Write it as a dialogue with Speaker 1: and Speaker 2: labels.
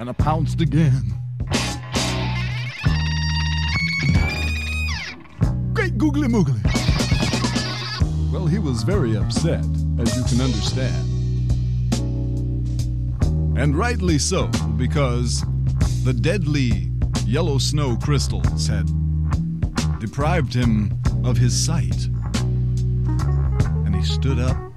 Speaker 1: and I pounced again. Great googly moogly. Well, he was very upset, as you can understand. And rightly so, because the deadly yellow snow crystals had deprived him of his sight. And he stood up